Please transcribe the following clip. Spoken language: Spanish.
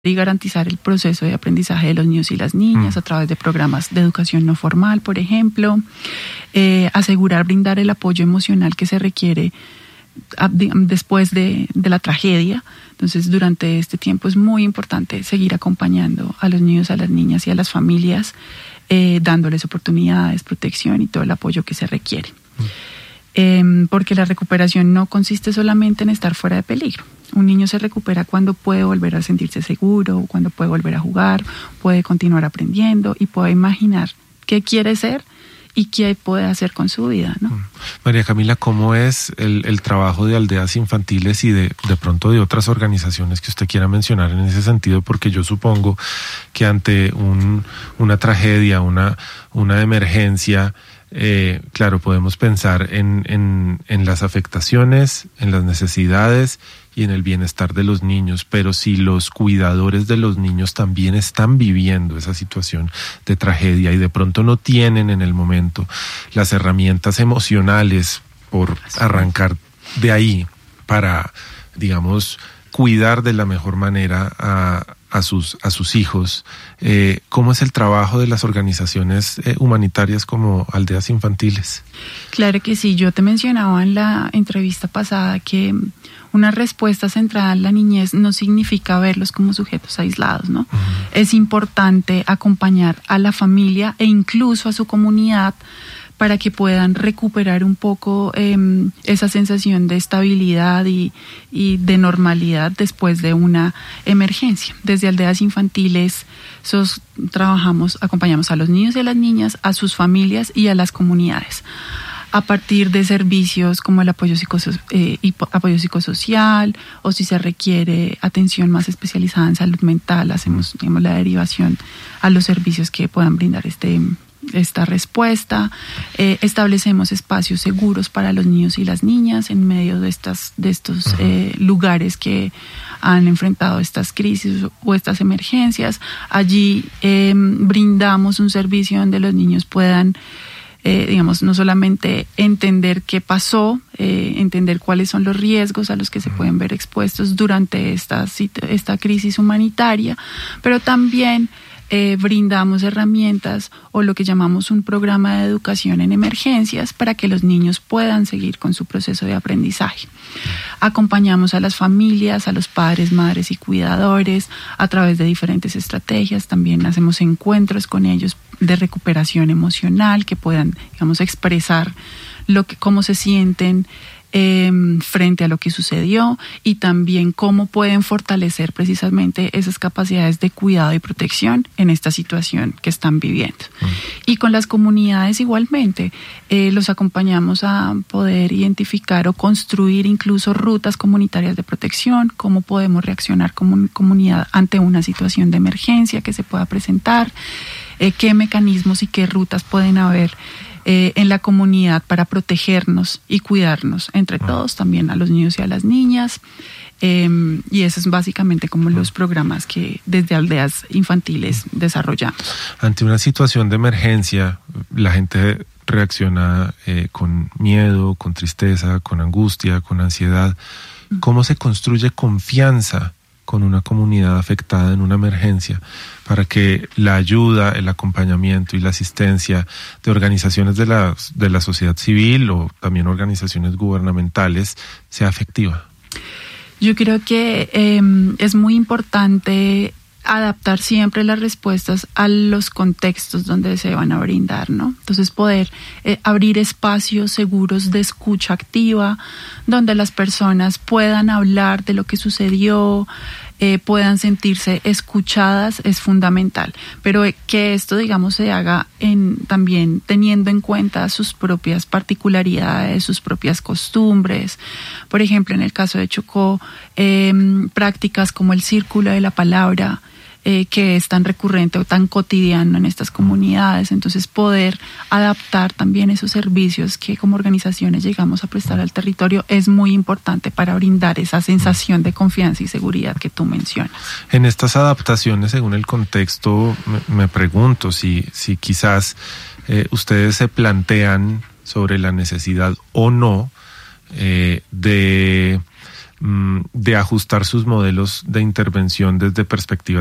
y garantizar el proceso de aprendizaje de los niños y las niñas a través de programas de educación no formal, por ejemplo, asegurar, brindar el apoyo emocional que se requiere después de la tragedia. Entonces, durante este tiempo es muy importante seguir acompañando a los niños, a las niñas y a las familias, dándoles oportunidades, protección y todo el apoyo que se requiere. Porque la recuperación no consiste solamente en estar fuera de peligro. Un niño se recupera cuando puede volver a sentirse seguro, cuando puede volver a jugar, puede continuar aprendiendo y puede imaginar qué quiere ser y qué puede hacer con su vida, ¿no? María Camila, ¿cómo es el trabajo de aldeas infantiles y de pronto de otras organizaciones que usted quiera mencionar en ese sentido? Porque yo supongo que ante una tragedia, una emergencia, claro, podemos pensar en las afectaciones, en las necesidades y en el bienestar de los niños, pero si los cuidadores de los niños también están viviendo esa situación de tragedia y de pronto no tienen en el momento las herramientas emocionales, por arrancar de ahí, para, digamos, cuidar de la mejor manera a sus hijos, ¿cómo es el trabajo de las organizaciones humanitarias como Aldeas Infantiles? Claro que sí, yo te mencionaba en la entrevista pasada que una respuesta centrada en la niñez no significa verlos como sujetos aislados, ¿no? Es importante acompañar a la familia e incluso a su comunidad para que puedan recuperar un poco esa sensación de estabilidad y de normalidad después de una emergencia. Desde Aldeas Infantiles acompañamos a los niños y a las niñas, a sus familias y a las comunidades, a partir de servicios como el apoyo psicosocial, o si se requiere atención más especializada en salud mental, hacemos, digamos, la derivación a los servicios que puedan brindar esta respuesta. Establecemos espacios seguros para los niños y las niñas en medio de estos lugares que han enfrentado estas crisis o estas emergencias. Allí brindamos un servicio donde los niños puedan no solamente entender qué pasó, entender cuáles son los riesgos a los que se pueden ver expuestos durante esta crisis humanitaria, pero también brindamos herramientas o lo que llamamos un programa de educación en emergencias para que los niños puedan seguir con su proceso de aprendizaje. Acompañamos a las familias, a los padres, madres y cuidadores a través de diferentes estrategias. También hacemos encuentros con ellos de recuperación emocional, que puedan, expresar cómo se sienten frente a lo que sucedió, y también cómo pueden fortalecer precisamente esas capacidades de cuidado y protección en esta situación que están viviendo. Y con las comunidades igualmente, los acompañamos a poder identificar o construir incluso rutas comunitarias de protección, cómo podemos reaccionar como comunidad ante una situación de emergencia que se pueda presentar, qué mecanismos y qué rutas pueden haber en la comunidad para protegernos y cuidarnos entre todos, también a los niños y a las niñas. Y esos es básicamente como los programas que desde Aldeas Infantiles desarrollamos. Ante una situación de emergencia, la gente reacciona con miedo, con tristeza, con angustia, con ansiedad. ¿Cómo se construye confianza con una comunidad afectada en una emergencia para que la ayuda, el acompañamiento y la asistencia de organizaciones de la sociedad civil o también organizaciones gubernamentales sea efectiva? Yo creo que es muy importante adaptar siempre las respuestas a los contextos donde se van a brindar, ¿no? Entonces poder abrir espacios seguros de escucha activa, donde las personas puedan hablar de lo que sucedió, puedan sentirse escuchadas, es fundamental. Pero que esto, se haga también teniendo en cuenta sus propias particularidades, sus propias costumbres. Por ejemplo, en el caso de Chocó, prácticas como el círculo de la palabra, que es tan recurrente o tan cotidiano en estas comunidades. Entonces poder adaptar también esos servicios que como organizaciones llegamos a prestar al territorio es muy importante para brindar esa sensación de confianza y seguridad que tú mencionas. En estas adaptaciones, según el contexto, me pregunto si quizás ustedes se plantean sobre la necesidad o no de de ajustar sus modelos de intervención desde perspectivas